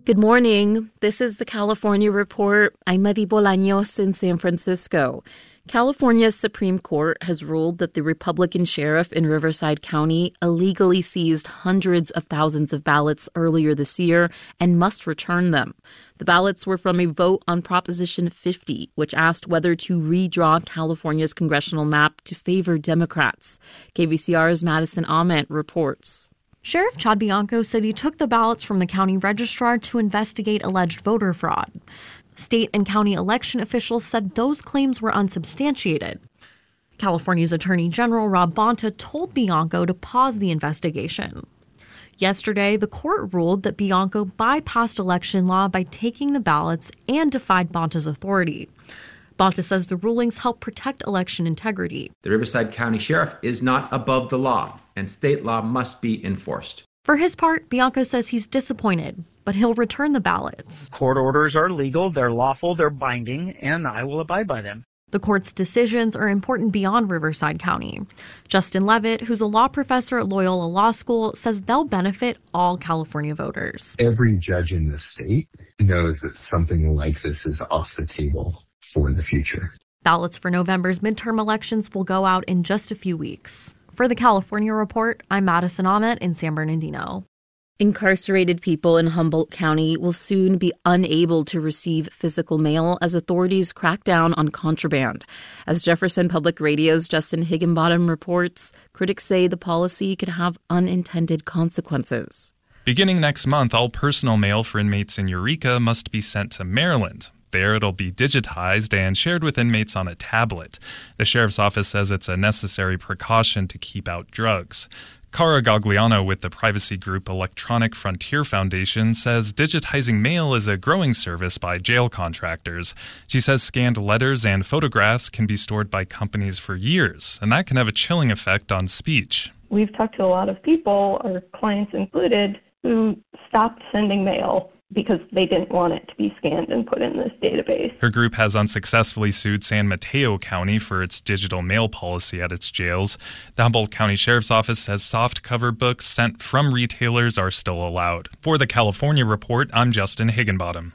Good morning. This is the California Report. I'm Marie Bolaños in San Francisco. California's Supreme Court has ruled that the Republican sheriff in Riverside County illegally seized hundreds of thousands of ballots earlier this year and must return them. The ballots were from a vote on Proposition 50, which asked whether to redraw California's congressional map to favor Democrats. KVCR's Madison Ament reports. Sheriff Chad Bianco said he took the ballots from the county registrar to investigate alleged voter fraud. State and county election officials said those claims were unsubstantiated. California's Attorney General Rob Bonta told Bianco to pause the investigation. Yesterday, the court ruled that Bianco bypassed election law by taking the ballots and defied Bonta's authority. Bonta says the rulings help protect election integrity. The Riverside County Sheriff is not above the law, and state law must be enforced. For his part, Bianco says he's disappointed, but he'll return the ballots. Court orders are legal, they're lawful, they're binding, and I will abide by them. The court's decisions are important beyond Riverside County. Justin Levitt, who's a law professor at Loyola Law School, says they'll benefit all California voters. Every judge in the state knows that something like this is off the table for the future. Ballots for November's midterm elections will go out in just a few weeks. For the California Report, I'm Madison Ament in San Bernardino. Incarcerated people in Humboldt County will soon be unable to receive physical mail as authorities crack down on contraband. As Jefferson Public Radio's Justin Higginbottom reports, critics say the policy could have unintended consequences. Beginning next month, all personal mail for inmates in Eureka must be sent to Maryland. There, it'll be digitized and shared with inmates on a tablet. The sheriff's office says it's a necessary precaution to keep out drugs. Cara Gagliano with the privacy group Electronic Frontier Foundation says digitizing mail is a growing service by jail contractors. She says scanned letters and photographs can be stored by companies for years, and that can have a chilling effect on speech. We've talked to a lot of people, our clients included, who stopped sending mail because they didn't want it to be scanned and put in this database. Her group has unsuccessfully sued San Mateo County for its digital mail policy at its jails. The Humboldt County Sheriff's Office says softcover books sent from retailers are still allowed. For the California Report, I'm Justin Higginbottom.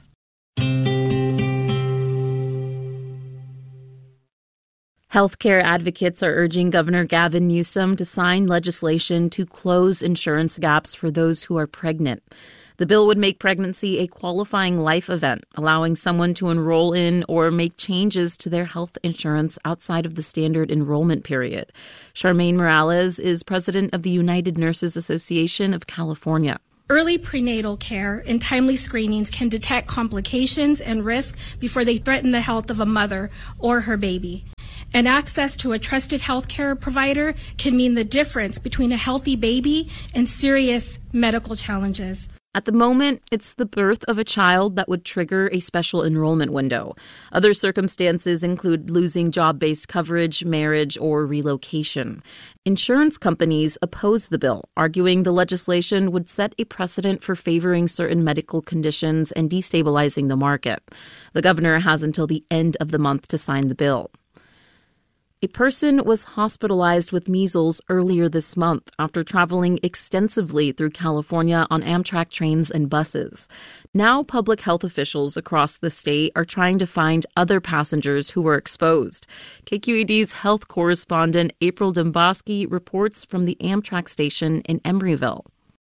Healthcare advocates are urging Governor Gavin Newsom to sign legislation to close insurance gaps for those who are pregnant. The bill would make pregnancy a qualifying life event, allowing someone to enroll in or make changes to their health insurance outside of the standard enrollment period. Charmaine Morales is president of the United Nurses Association of California. Early prenatal care and timely screenings can detect complications and risk before they threaten the health of a mother or her baby. And access to a trusted healthcare provider can mean the difference between a healthy baby and serious medical challenges. At the moment, it's the birth of a child that would trigger a special enrollment window. Other circumstances include losing job-based coverage, marriage, or relocation. Insurance companies oppose the bill, arguing the legislation would set a precedent for favoring certain medical conditions and destabilizing the market. The governor has until the end of the month to sign the bill. A person was hospitalized with measles earlier this month after traveling extensively through California on Amtrak trains and buses. Now, public health officials across the state are trying to find other passengers who were exposed. KQED's health correspondent April Demboski reports from the Amtrak station in Emeryville.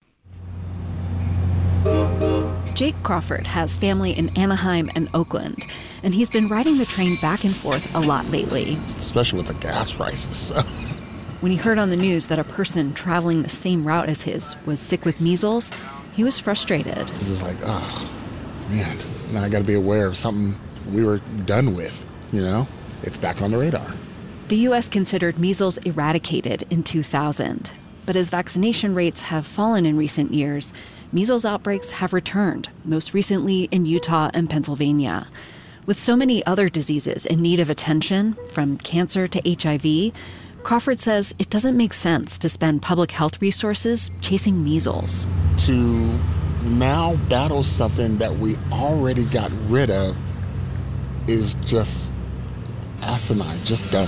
Jake Crawford has family in Anaheim and Oakland, and he's been riding the train back and forth a lot lately. Especially with the gas prices. When he heard on the news that a person traveling the same route as his was sick with measles, he was frustrated. This is like, oh, man, now I got to be aware of something we were done with, you know? It's back on the radar. The U.S. considered measles eradicated in 2000, but as vaccination rates have fallen in recent years, measles outbreaks have returned, most recently in Utah and Pennsylvania. With so many other diseases in need of attention, from cancer to HIV, Crawford says it doesn't make sense to spend public health resources chasing measles. To now battle something that we already got rid of is just asinine, just dumb.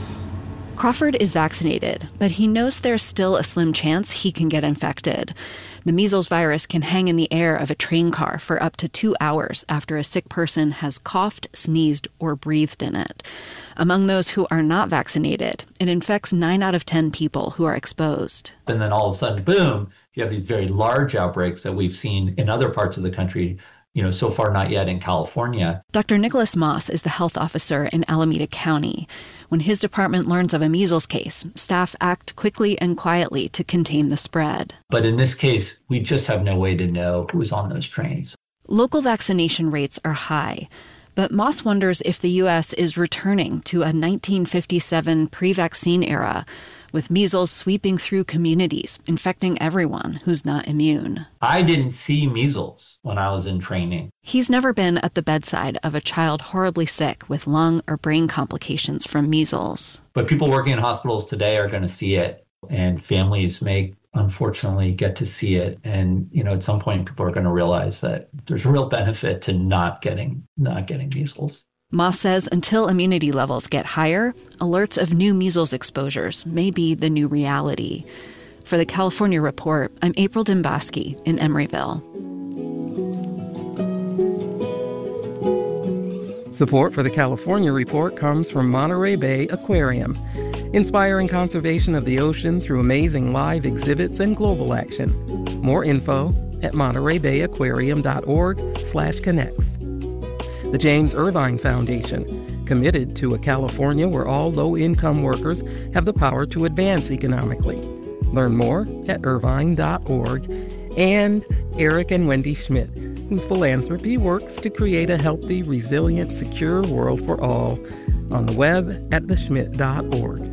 Crawford is vaccinated, but he knows there's still a slim chance he can get infected. The measles virus can hang in the air of a train car for up to 2 hours after a sick person has coughed, sneezed, or breathed in it. Among those who are not vaccinated, it infects 9 out of 10 people who are exposed. And then all of a sudden, boom, you have these very large outbreaks that we've seen in other parts of the country, so far not yet in California. Dr. Nicholas Moss is the health officer in Alameda County. When his department learns of a measles case, staff act quickly and quietly to contain the spread. But in this case, we just have no way to know who's on those trains. Local vaccination rates are high, but Moss wonders if the U.S. is returning to a 1957 pre-vaccine era, with measles sweeping through communities, infecting everyone who's not immune. I didn't see measles when I was in training. He's never been at the bedside of a child horribly sick with lung or brain complications from measles. But people working in hospitals today are going to see it, and families may unfortunately get to see it. And, at some point people are going to realize that there's real benefit to not getting measles. Moss says until immunity levels get higher, alerts of new measles exposures may be the new reality. For the California Report, I'm April Dimbaski in Emeryville. Support for the California Report comes from Monterey Bay Aquarium, inspiring conservation of the ocean through amazing live exhibits and global action. More info at montereybayaquarium.org/connects. The James Irvine Foundation, committed to a California where all low-income workers have the power to advance economically. Learn more at irvine.org. And Eric and Wendy Schmidt, whose philanthropy works to create a healthy, resilient, secure world for all, on the web at theschmidt.org.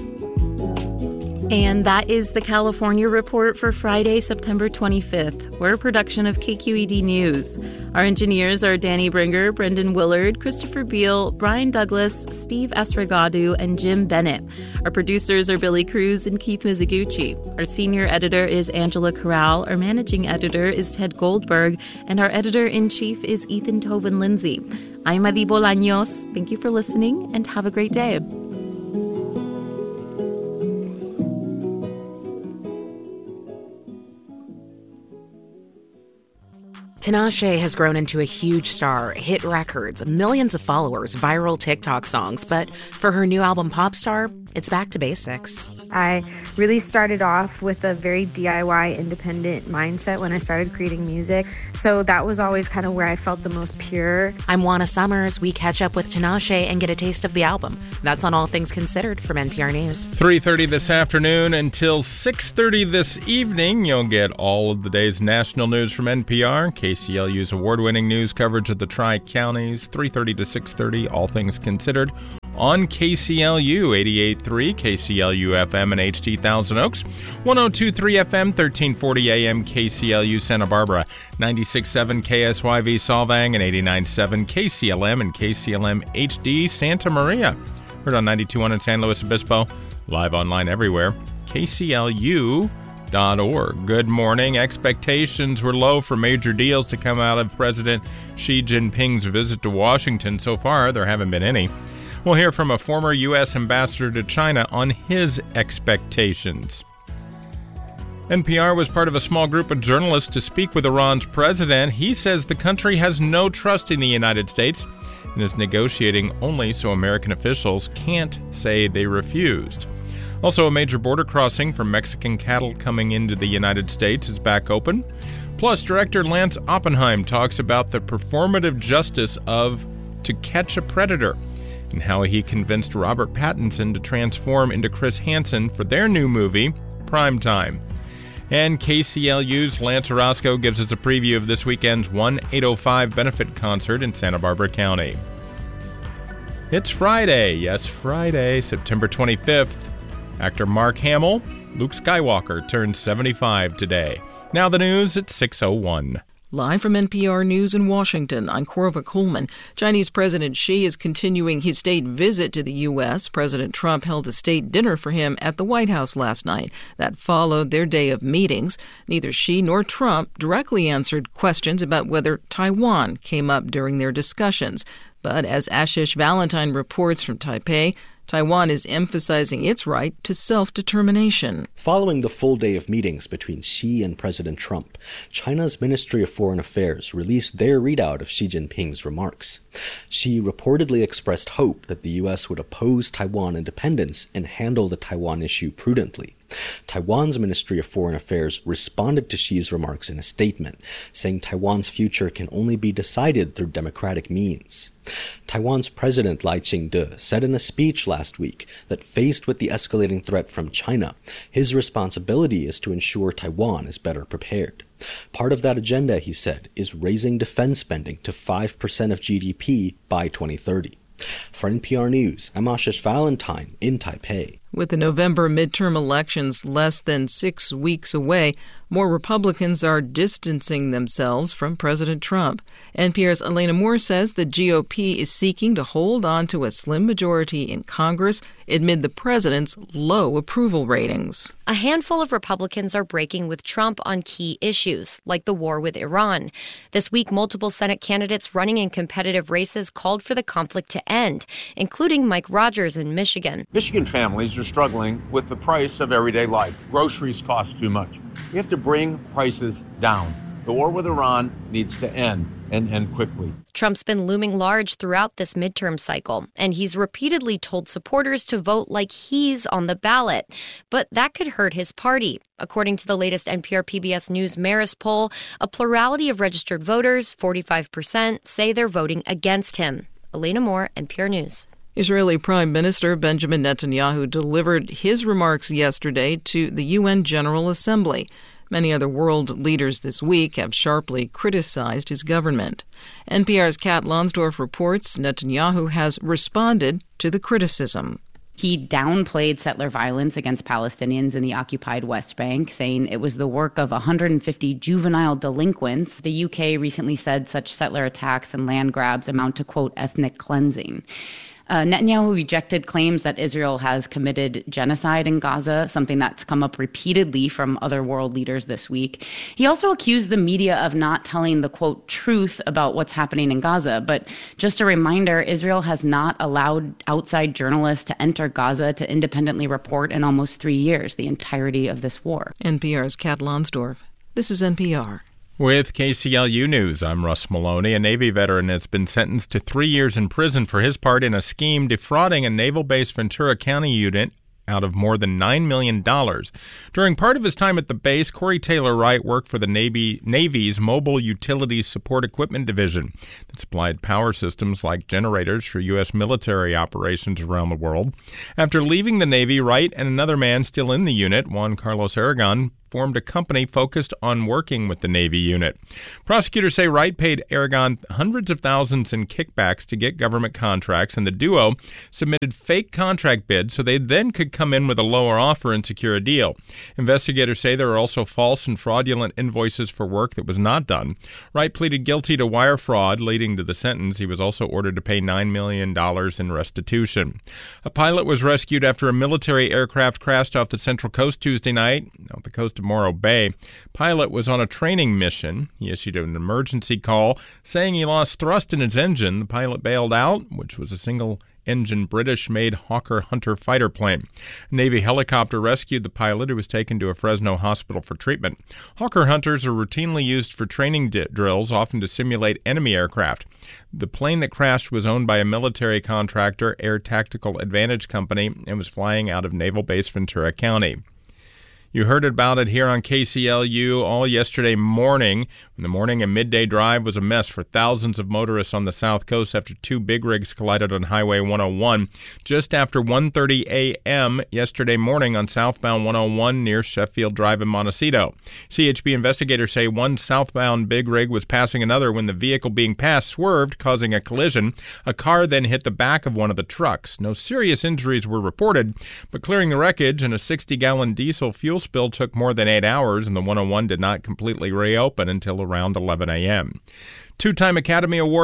And that is the California Report for Friday, September 25th. We're a production of KQED News. Our engineers are Danny Bringer, Brendan Willard, Christopher Beal, Brian Douglas, Steve Esregadu, and Jim Bennett. Our producers are Billy Cruz and Keith Mizuguchi. Our senior editor is Angela Corral. Our managing editor is Ted Goldberg. And our editor-in-chief is Ethan Toven-Lindsay. I'm Adi Bolaños. Thank you for listening, and have a great day. Tinashe has grown into a huge star, hit records, millions of followers, viral TikTok songs, but for her new album Popstar, it's back to basics. I really started off with a very DIY independent mindset when I started creating music, so that was always kind of where I felt the most pure. I'm Juana Summers. We catch up with Tinashe and get a taste of the album. That's on All Things Considered from NPR News. 3:30 this afternoon until 6:30 this evening, you'll get all of the day's national news from NPR, KCLU's award-winning news coverage of the Tri-Counties, 3:30 to 6:30, All Things Considered, on KCLU 88.3, KCLU-FM and HD Thousand Oaks, 102.3 FM, 1340 AM, KCLU Santa Barbara, 96.7 KSYV Solvang, and 89.7 KCLM and KCLM HD Santa Maria. Heard on 92.1 in San Luis Obispo, live online everywhere, KCLU.org. Good morning. Expectations were low for major deals to come out of President Xi Jinping's visit to Washington. So far, there haven't been any. We'll hear from a former U.S. ambassador to China on his expectations. NPR was part of a small group of journalists to speak with Iran's president. He says the country has no trust in the United States and is negotiating only so American officials can't say they refused. Also, a major border crossing for Mexican cattle coming into the United States is back open. Plus, director Lance Oppenheim talks about the performative justice of To Catch a Predator and how he convinced Robert Pattinson to transform into Chris Hansen for their new movie, Primetime. And KCLU's Lance Orozco gives us a preview of this weekend's 1-805 benefit concert in Santa Barbara County. It's Friday, yes, Friday, September 25th. Actor Mark Hamill, Luke Skywalker, turned 75 today. Now the news at 6:01. Live from NPR News in Washington, I'm Corva Coleman. Chinese President Xi is continuing his state visit to the U.S. President Trump held a state dinner for him at the White House last night. That followed their day of meetings. Neither Xi nor Trump directly answered questions about whether Taiwan came up during their discussions. But as Ashish Valentine reports from Taipei, Taiwan is emphasizing its right to self-determination. Following the full day of meetings between Xi and President Trump, China's Ministry of Foreign Affairs released their readout of Xi Jinping's remarks. Xi reportedly expressed hope that the U.S. would oppose Taiwan independence and handle the Taiwan issue prudently. Taiwan's Ministry of Foreign Affairs responded to Xi's remarks in a statement, saying Taiwan's future can only be decided through democratic means. Taiwan's President Lai Ching-te said in a speech last week that faced with the escalating threat from China, his responsibility is to ensure Taiwan is better prepared. Part of that agenda, he said, is raising defense spending to 5% of GDP by 2030. For NPR News, I'm Ashish Valentine in Taipei. With the November midterm elections less than 6 weeks away, more Republicans are distancing themselves from President Trump. NPR's Elena Moore says the GOP is seeking to hold on to a slim majority in Congress amid the president's low approval ratings. A handful of Republicans are breaking with Trump on key issues, like the war with Iran. This week, multiple Senate candidates running in competitive races called for the conflict to end, including Mike Rogers in Michigan. Michigan families are struggling with the price of everyday life. Groceries cost too much. We have to bring prices down. The war with Iran needs to end, and end quickly. Trump's been looming large throughout this midterm cycle, and he's repeatedly told supporters to vote like he's on the ballot. But that could hurt his party. According to the latest NPR PBS News Marist poll, a plurality of registered voters, 45%, say they're voting against him. Elena Moore, NPR News. Israeli Prime Minister Benjamin Netanyahu delivered his remarks yesterday to the UN General Assembly. Many other world leaders this week have sharply criticized his government. NPR's Kat Lonsdorf reports Netanyahu has responded to the criticism. He downplayed settler violence against Palestinians in the occupied West Bank, saying it was the work of 150 juvenile delinquents. The UK recently said such settler attacks and land grabs amount to, quote, ethnic cleansing. Netanyahu rejected claims that Israel has committed genocide in Gaza, something that's come up repeatedly from other world leaders this week. He also accused the media of not telling the, quote, truth about what's happening in Gaza. But just a reminder, Israel has not allowed outside journalists to enter Gaza to independently report in almost 3 years, the entirety of this war. NPR's Kat Lonsdorf. This is NPR. With KCLU News, I'm Russ Maloney. A Navy veteran has been sentenced to 3 years in prison for his part in a scheme defrauding a naval-based Ventura County unit out of more than $9 million. During part of his time at the base, Corey Taylor Wright worked for the Navy's Mobile Utilities Support Equipment Division that supplied power systems like generators for U.S. military operations around the world. After leaving the Navy, Wright and another man still in the unit, Juan Carlos Aragon, formed a company focused on working with the Navy unit. Prosecutors say Wright paid Aragon hundreds of thousands in kickbacks to get government contracts, and the duo submitted fake contract bids so they then could come in with a lower offer and secure a deal. Investigators say there were also false and fraudulent invoices for work that was not done. Wright pleaded guilty to wire fraud, leading to the sentence. He was also ordered to pay $9 million in restitution. A pilot was rescued after a military aircraft crashed off the Central Coast Tuesday night, off the coast of Morro Bay. Pilot was on a training mission. He issued an emergency call saying he lost thrust in his engine. The pilot bailed out, which was a single-engine British-made Hawker Hunter fighter plane. A Navy helicopter rescued the pilot, who was taken to a Fresno hospital for treatment. Hawker Hunters are routinely used for training drills, often to simulate enemy aircraft. The plane that crashed was owned by a military contractor, Air Tactical Advantage Company, and was flying out of Naval Base Ventura County. You heard about it here on KCLU all yesterday morning. The morning and midday drive was a mess for thousands of motorists on the South Coast after two big rigs collided on Highway 101 just after 1:30 a.m. yesterday morning on southbound 101 near Sheffield Drive in Montecito. CHP investigators say one southbound big rig was passing another when the vehicle being passed swerved, causing a collision. A car then hit the back of one of the trucks. No serious injuries were reported, but clearing the wreckage and a 60-gallon diesel fuel spill took more than 8 hours, and the 101 did not completely reopen until around 11 a.m. Two-time Academy Award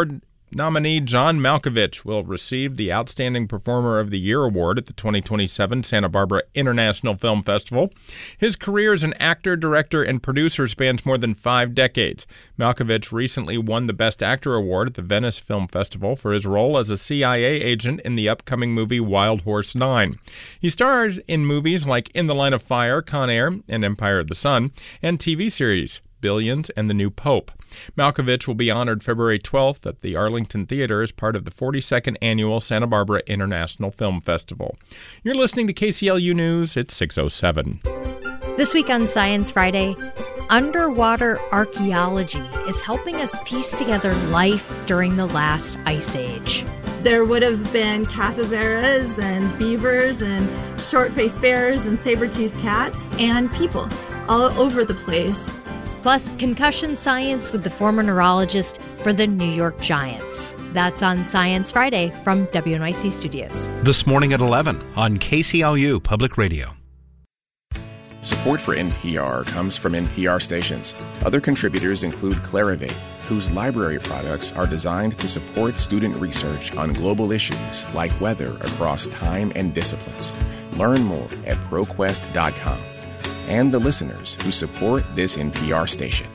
Nominee John Malkovich will receive the Outstanding Performer of the Year award at the 2027 Santa Barbara International Film Festival. His career as an actor, director, and producer spans more than 5 decades. Malkovich recently won the Best Actor award at the Venice Film Festival for his role as a CIA agent in the upcoming movie Wild Horse 9. He starred in movies like In the Line of Fire, Con Air, and Empire of the Sun, and TV series Billions and The New Pope. Malkovich will be honored February 12th at the Arlington Theater as part of the 42nd Annual Santa Barbara International Film Festival. You're listening to KCLU News. It's 6:07. This week on Science Friday, underwater archaeology is helping us piece together life during the last ice age. There would have been capybaras and beavers and short-faced bears and saber-toothed cats and people all over the place. Plus, concussion science with the former neurologist for the New York Giants. That's on Science Friday from WNYC Studios. This morning at 11 on KCLU Public Radio. Support for NPR comes from NPR stations. Other contributors include Clarivate, whose library products are designed to support student research on global issues like weather across time and disciplines. Learn more at ProQuest.com. And the listeners who support this NPR station.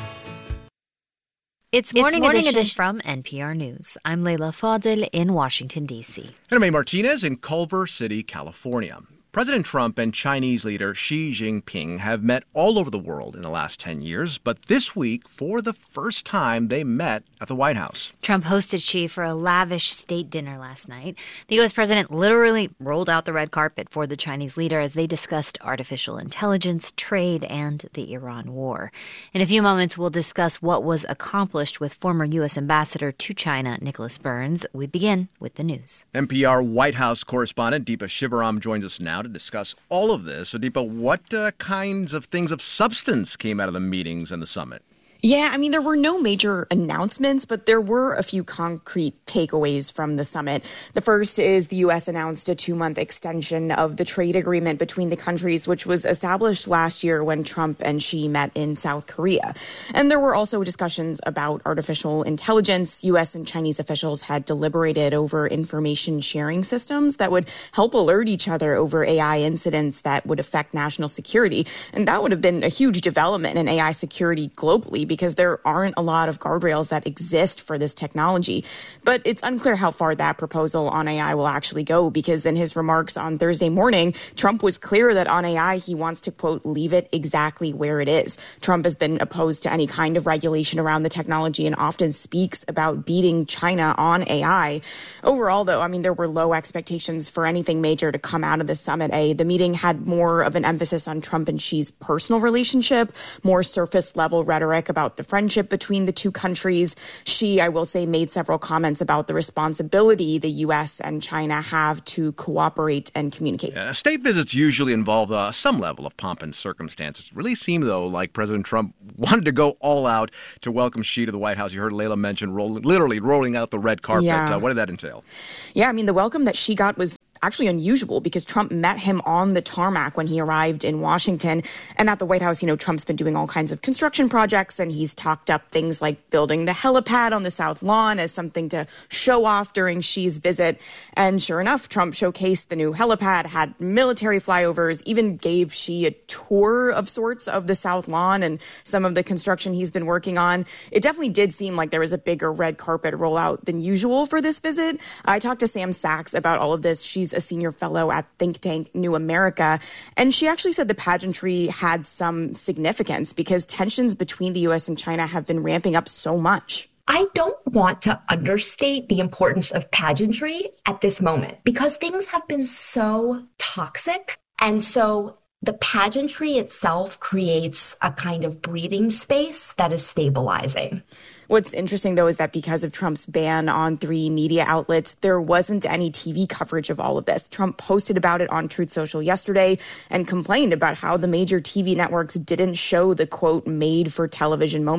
It's Morning Edition from NPR News. I'm Leila Fadel in Washington, D.C. And I'm May Martinez in Culver City, California. President Trump and Chinese leader Xi Jinping have met all over the world in the last 10 years, but this week, for the first time, they met at the White House. Trump hosted Xi for a lavish state dinner last night. The U.S. president literally rolled out the red carpet for the Chinese leader as they discussed artificial intelligence, trade, and the Iran war. In a few moments, we'll discuss what was accomplished with former U.S. ambassador to China, Nicholas Burns. We begin with the news. NPR White House correspondent Deepa Shivaram joins us now to discuss all of this. So, Deepa, what kinds of things of substance came out of the meetings and the summit? Yeah, I mean, there were no major announcements, but there were a few concrete takeaways from the summit. The first is the U.S. announced a 2-month extension of the trade agreement between the countries, which was established last year when Trump and Xi met in South Korea. And there were also discussions about artificial intelligence. U.S. and Chinese officials had deliberated over information sharing systems that would help alert each other over AI incidents that would affect national security. And that would have been a huge development in AI security globally, because there aren't a lot of guardrails that exist for this technology. But it's unclear how far that proposal on AI will actually go, because in his remarks on Thursday morning, Trump was clear that on AI, he wants to, quote, leave it exactly where it is. Trump has been opposed to any kind of regulation around the technology and often speaks about beating China on AI. Overall, though, I mean, there were low expectations for anything major to come out of the summit. The meeting had more of an emphasis on Trump and Xi's personal relationship, more surface-level rhetoric about the friendship between the two countries. Xi, I will say, made several comments about the responsibility the U.S. and China have to cooperate and communicate. State visits usually involve some level of pomp and circumstance. It really seemed, though, like President Trump wanted to go all out to welcome Xi to the White House. You heard Leila mention literally rolling out the red carpet. Yeah. What did that entail? Yeah, I mean, the welcome that Xi got was actually unusual because Trump met him on the tarmac when he arrived in Washington. And at the White House, you know, Trump's been doing all kinds of construction projects, and he's talked up things like building the helipad on the South Lawn as something to show off during Xi's visit. And sure enough, Trump showcased the new helipad, had military flyovers, even gave Xi a tour of sorts of the South Lawn and some of the construction he's been working on. It definitely did seem like there was a bigger red carpet rollout than usual for this visit. I talked to Sam Sachs about all of this. She's a senior fellow at think tank New America, and she actually said the pageantry had some significance because tensions between the U.S. and China have been ramping up so much. I don't want to understate the importance of pageantry at this moment because things have been so toxic. And so the pageantry itself creates a kind of breathing space that is stabilizing. What's interesting, though, is that because of Trump's ban on 3 media outlets, there wasn't any TV coverage of all of this. Trump posted about it on Truth Social yesterday and complained about how the major TV networks didn't show the, quote, made-for-television moments.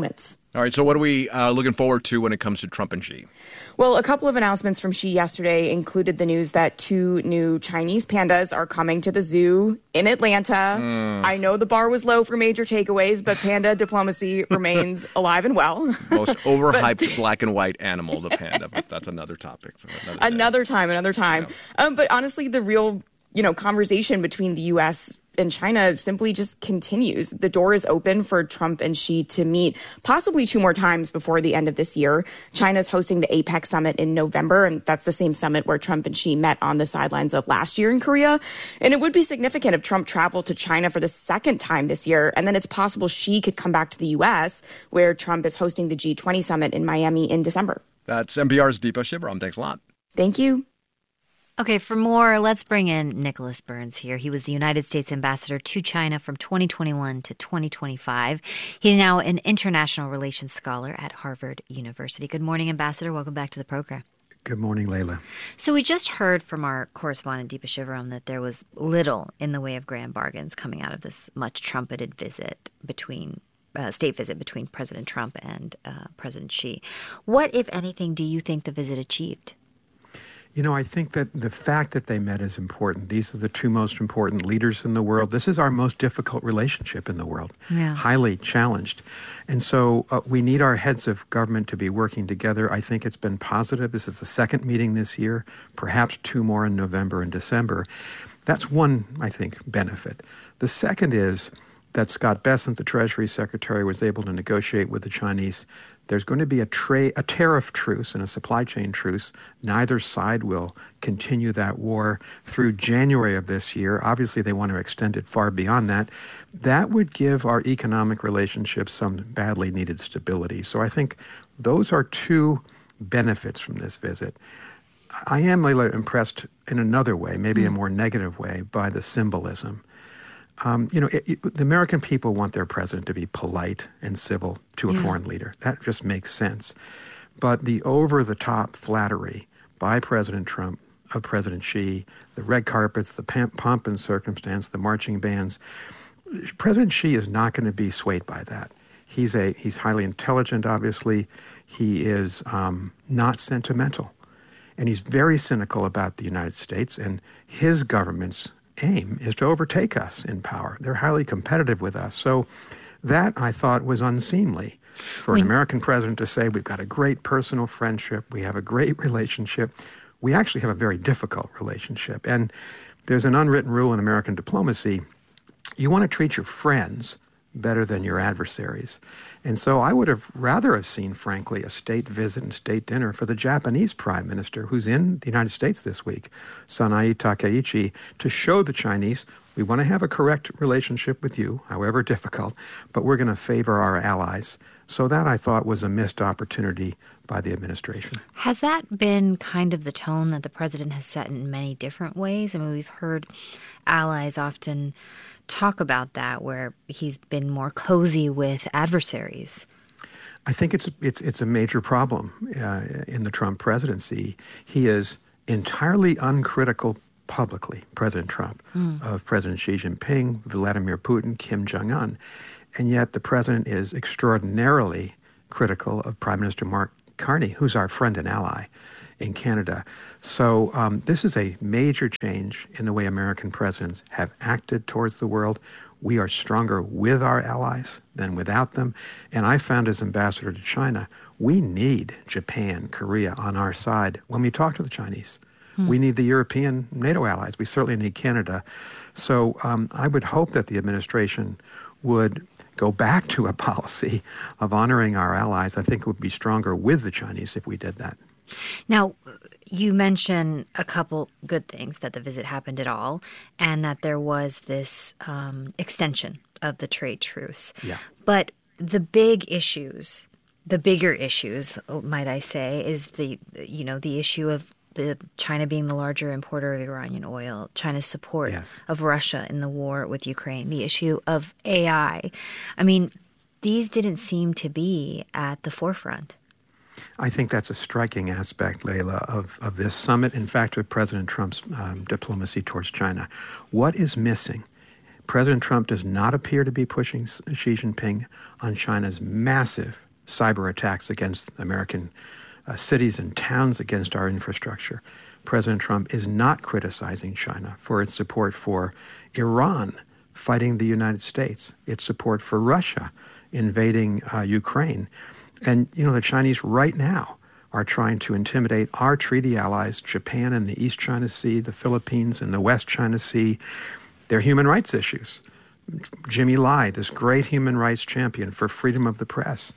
All right, so what are we looking forward to when it comes to Trump and Xi? Well, a couple of announcements from Xi yesterday included the news that 2 new Chinese pandas are coming to the zoo in Atlanta. I know the bar was low for major takeaways, but panda diplomacy remains alive and well. Most overhyped black and white animal, the panda, but that's another topic. Another time. Yeah. But honestly, the real, conversation between the U.S. and China simply just continues. The door is open for Trump and Xi to meet possibly 2 more times before the end of this year. China's hosting the APEC summit in November, and that's the same summit where Trump and Xi met on the sidelines of last year in Korea. And it would be significant if Trump traveled to China for the 2nd time this year, and then it's possible Xi could come back to the U.S., where Trump is hosting the G20 summit in Miami in December. That's NPR's Deepa Shivaram. Thanks a lot. Thank you. Okay, for more, let's bring in Nicholas Burns here. He was the United States ambassador to China from 2021 to 2025. He's now an international relations scholar at Harvard University. Good morning, Ambassador. Welcome back to the program. Good morning, Layla. So we just heard from our correspondent, Deepa Shivaram, that there was little in the way of grand bargains coming out of this much trumpeted state visit between President Trump and President Xi. What, if anything, do you think the visit achieved? I think that the fact that they met is important. These are the 2 most important leaders in the world. This is our most difficult relationship in the world, highly challenged. And so we need our heads of government to be working together. I think it's been positive. This is the 2nd meeting this year, perhaps 2 more in November and December. That's one, I think, benefit. The second is that Scott Bessent, the Treasury Secretary, was able to negotiate with the Chinese. There's going to be a tariff truce and a supply chain truce. Neither side will continue that war through January of this year. Obviously, they want to extend it far beyond that. That would give our economic relationships some badly needed stability. So I think those are 2 benefits from this visit. I am, Layla, impressed in another way, maybe a more negative way, by the symbolism. The American people want their president to be polite and civil to a foreign leader. That just makes sense. But the over-the-top flattery by President Trump of President Xi, the red carpets, the pomp and circumstance, the marching bands, President Xi is not going to be swayed by that. He's highly intelligent, obviously. He is not sentimental. And he's very cynical about the United States, and his government's aim is to overtake us in power. They're highly competitive with us. So that, I thought, was unseemly for an American president to say, we've got a great personal friendship, we have a great relationship. We actually have a very difficult relationship. And there's an unwritten rule in American diplomacy. You want to treat your friends better than your adversaries. And so I would have rather seen, frankly, a state visit and state dinner for the Japanese prime minister who's in the United States this week, Sanae Takaichi, to show the Chinese, we want to have a correct relationship with you, however difficult, but we're going to favor our allies. So that, I thought, was a missed opportunity by the administration. Has that been kind of the tone that the president has set in many different ways? I mean, we've heard allies often talk about that, where he's been more cozy with adversaries. I think it's a major problem in the Trump presidency. He is entirely uncritical publicly, President Trump, of President Xi Jinping, Vladimir Putin, Kim Jong-un. And yet the president is extraordinarily critical of Prime Minister Mark Carney, who's our friend and ally in Canada. So this is a major change in the way American presidents have acted towards the world. We are stronger with our allies than without them. And I found, as ambassador to China, we need Japan, Korea on our side when we talk to the Chinese. We need the European NATO allies. We certainly need Canada. So I would hope that the administration would go back to a policy of honoring our allies. I think it would be stronger with the Chinese if we did that. Now, you mentioned a couple good things, that the visit happened at all, and that there was this extension of the trade truce. Yeah. But the bigger issues, might I say, is the issue of China being the larger importer of Iranian oil, China's support of Russia in the war with Ukraine, the issue of AI. I mean, these didn't seem to be at the forefront. I think that's a striking aspect, Layla, of this summit, in fact, of President Trump's diplomacy towards China. What is missing? President Trump does not appear to be pushing Xi Jinping on China's massive cyber attacks against American cities and towns, against our infrastructure. President Trump is not criticizing China for its support for Iran fighting the United States, its support for Russia invading Ukraine. And, the Chinese right now are trying to intimidate our treaty allies, Japan in the East China Sea, the Philippines in the West China Sea, their human rights issues. Jimmy Lai, this great human rights champion for freedom of the press,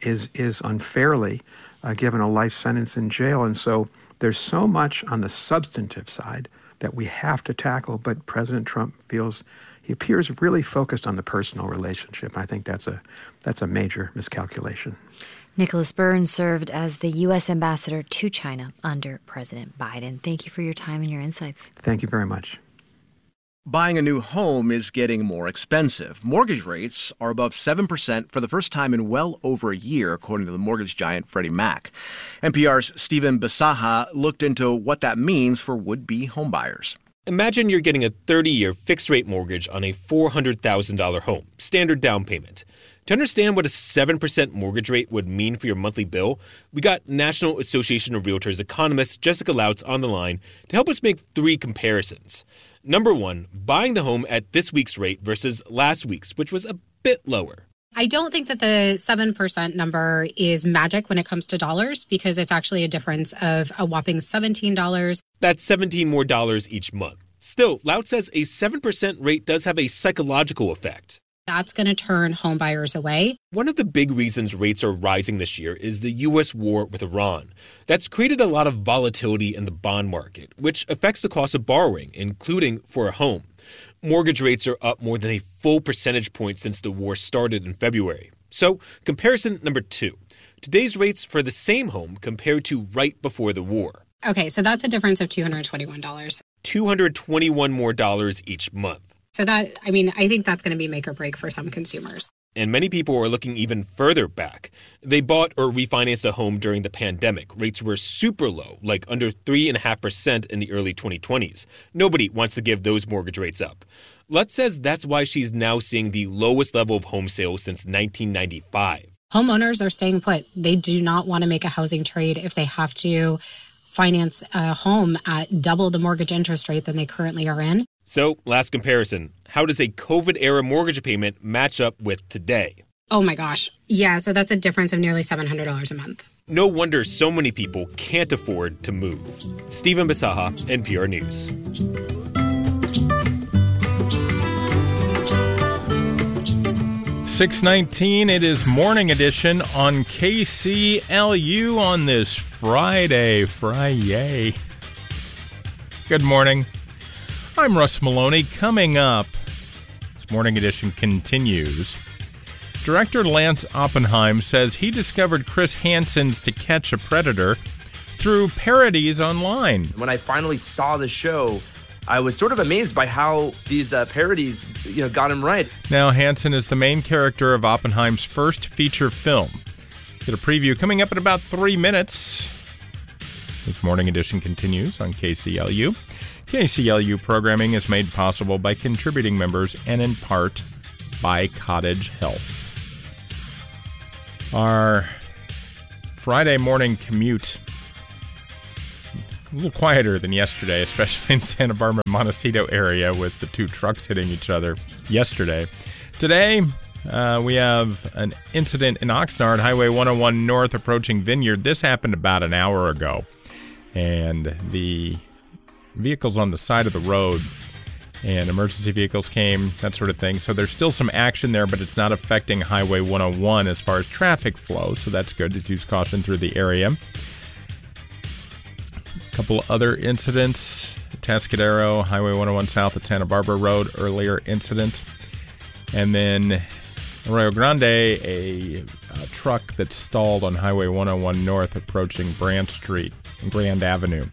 is unfairly given a life sentence in jail. And so there's so much on the substantive side that we have to tackle, but President Trump he appears really focused on the personal relationship. I think that's a major miscalculation. Nicholas Burns served as the U.S. ambassador to China under President Biden. Thank you for your time and your insights. Thank you very much. Buying a new home is getting more expensive. Mortgage rates are above 7% for the first time in well over a year, according to the mortgage giant Freddie Mac. NPR's Stephen Bisaha looked into what that means for would-be homebuyers. Imagine you're getting a 30-year fixed-rate mortgage on a $400,000 home, standard down payment. To understand what a 7% mortgage rate would mean for your monthly bill, we got National Association of Realtors economist Jessica Lautz on the line to help us make 3 comparisons. Number 1, buying the home at this week's rate versus last week's, which was a bit lower. I don't think that the 7% number is magic when it comes to dollars, because it's actually a difference of a whopping $17. That's $17 more each month. Still, Lautz says a 7% rate does have a psychological effect. That's going to turn home buyers away. One of the big reasons rates are rising this year is the U.S. war with Iran. That's created a lot of volatility in the bond market, which affects the cost of borrowing, including for a home. Mortgage rates are up more than a full percentage point since the war started in February. So, comparison number 2. Today's rates for the same home compared to right before the war. Okay, so that's a difference of $221. $221 more each month. So I think that's going to be make or break for some consumers. And many people are looking even further back. They bought or refinanced a home during the pandemic. Rates were super low, like under 3.5% in the early 2020s. Nobody wants to give those mortgage rates up. Lutz says that's why she's now seeing the lowest level of home sales since 1995. Homeowners are staying put. They do not want to make a housing trade if they have to finance a home at double the mortgage interest rate than they currently are in. So, last comparison. How does a COVID-era mortgage payment match up with today? Oh my gosh. Yeah, so that's a difference of nearly $700 a month. No wonder so many people can't afford to move. Stephen Bisaha, NPR News. .619, it is Morning Edition on KCLU on this Friday. Good morning. I'm Russ Maloney. Coming up, this Morning Edition continues. Director Lance Oppenheim says he discovered Chris Hansen's To Catch a Predator through parodies online. When I finally saw the show, I was sort of amazed by how these parodies, got him right. Now, Hansen is the main character of Oppenheim's first feature film. Get a preview coming up in about 3 minutes. This Morning Edition continues on KCLU. KCLU programming is made possible by contributing members and in part by Cottage Health. Our Friday morning commute, a little quieter than yesterday, especially in Santa Barbara, Montecito area with the 2 trucks hitting each other yesterday. Today, we have an incident in Oxnard, Highway 101 North approaching Vineyard. This happened about an hour ago, and the vehicles on the side of the road and emergency vehicles came, that sort of thing. So there's still some action there, but it's not affecting Highway 101 as far as traffic flow. So that's good. Just use caution through the area. A couple other incidents. Tascadero, Highway 101 south at Santa Barbara Road, earlier incident. And then Arroyo Grande, a truck that stalled on Highway 101 north approaching Branch Street and Grand Avenue.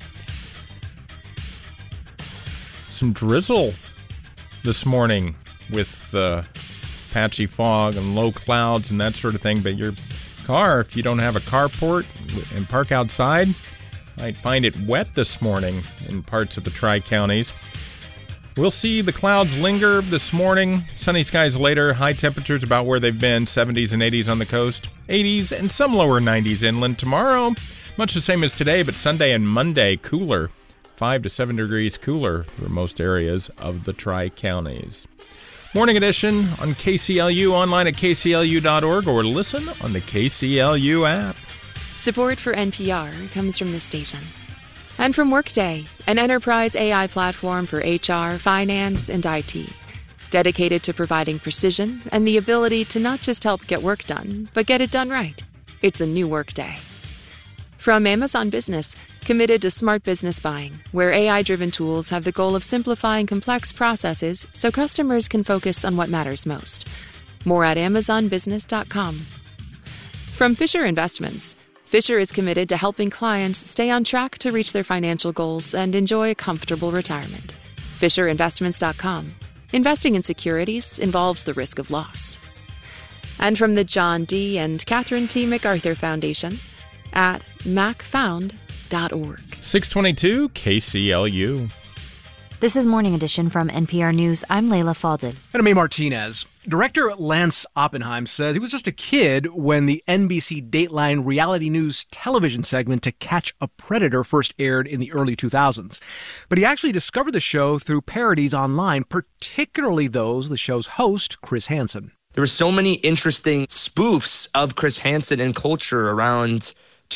Some drizzle this morning with patchy fog and low clouds and that sort of thing. But your car, if you don't have a carport and park outside, might find it wet this morning in parts of the Tri-Counties. We'll see the clouds linger this morning. Sunny skies later. High temperatures about where they've been. 70s and 80s on the coast. 80s and some lower 90s inland. Tomorrow, much the same as today, but Sunday and Monday, cooler. 5 to 7 degrees cooler for most areas of the Tri-Counties. Morning edition on KCLU, online at kclu.org, or listen on the KCLU app. Support for NPR comes from this station. And from Workday, an enterprise AI platform for HR, finance, and IT. Dedicated to providing precision and the ability to not just help get work done, but get it done right. It's a new Workday. From Amazon Business, committed to smart business buying, where AI-driven tools have the goal of simplifying complex processes so customers can focus on what matters most. More at amazonbusiness.com. From Fisher Investments, Fisher is committed to helping clients stay on track to reach their financial goals and enjoy a comfortable retirement. FisherInvestments.com. Investing in securities involves the risk of loss. And from the John D. and Catherine T. MacArthur Foundation at macfound.org. 622 KCLU. This is Morning Edition from NPR News. I'm Layla Falded. And I'm A. Martinez. Director Lance Oppenheim says he was just a kid when the NBC Dateline reality news television segment To Catch a Predator first aired in the early 2000s. But he actually discovered the show through parodies online, particularly those of the show's host, Chris Hansen. There were so many interesting spoofs of Chris Hansen in culture around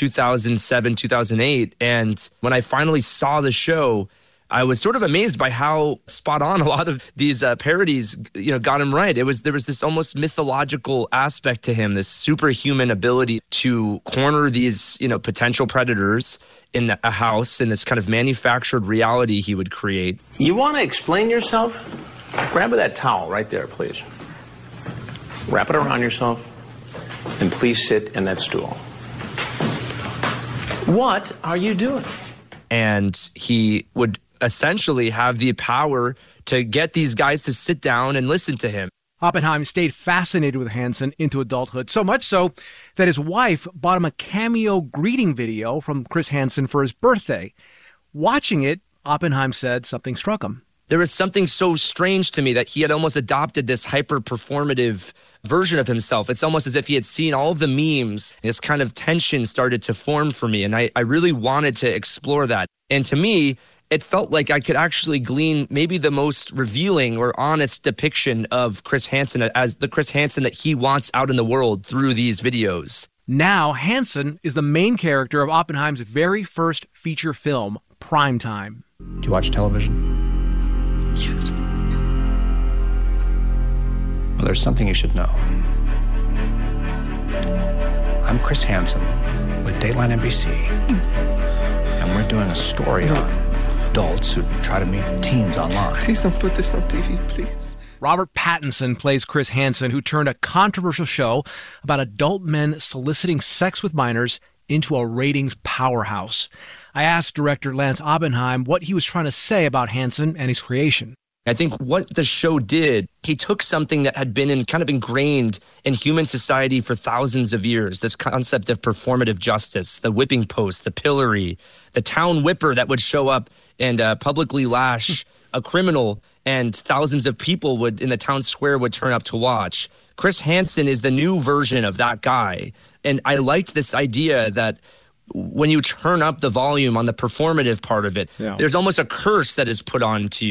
2007, 2008. And when I finally saw the show, I was sort of amazed by how spot on a lot of these parodies, got him right. There was this almost mythological aspect to him, this superhuman ability to corner these, potential predators in a house in this kind of manufactured reality he would create. You want to explain yourself? Grab that towel right there, please. Wrap it around yourself, and please sit in that stool. What are you doing? And he would essentially have the power to get these guys to sit down and listen to him. Oppenheim stayed fascinated with Hansen into adulthood, so much so that his wife bought him a cameo greeting video from Chris Hansen for his birthday. Watching it, Oppenheim said something struck him. There was something so strange to me that he had almost adopted this hyper-performative version of himself. It's almost as if he had seen all of the memes, and this kind of tension started to form for me, and I really wanted to explore that. And to me, it felt like I could actually glean maybe the most revealing or honest depiction of Chris Hansen as the Chris Hansen that he wants out in the world through these videos. Now, Hansen is the main character of Oppenheim's very first feature film, Primetime. Do you watch television? Yes. Well, there's something you should know. I'm Chris Hansen with Dateline NBC, and we're doing a story on adults who try to meet teens online. Please don't put this on TV, please. Robert Pattinson plays Chris Hansen, who turned a controversial show about adult men soliciting sex with minors into a ratings powerhouse. I asked director Lance Oppenheim what he was trying to say about Hansen and his creation. I think what the show did, he took something that had been kind of ingrained in human society for thousands of years, this concept of performative justice, the whipping post, the pillory, the town whipper that would show up and publicly lash a criminal, and thousands of people in the town square would turn up to watch. Chris Hansen is the new version of that guy. And I liked this idea that when you turn up the volume on the performative part of it, there's almost a curse that is put on to you.